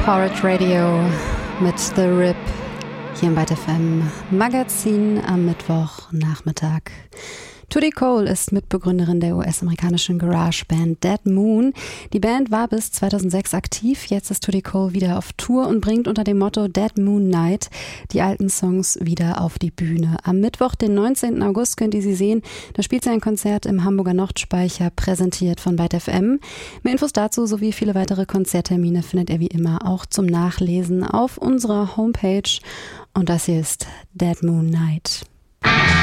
Porridge Radio mit The Rip hier im Byte FM Magazin am Mittwochnachmittag. Tudy Cole ist Mitbegründerin der US-amerikanischen Garage-Band Dead Moon. Die Band war bis 2006 aktiv, jetzt ist Tudy Cole wieder auf Tour und bringt unter dem Motto Dead Moon Night die alten Songs wieder auf die Bühne. Am Mittwoch, den 19. August, könnt ihr sie sehen. Da spielt sie ein Konzert im Hamburger Nordspeicher, präsentiert von Byte FM. Mehr Infos dazu sowie viele weitere Konzerttermine findet ihr wie immer auch zum Nachlesen auf unserer Homepage. Und das hier ist Dead Moon Night.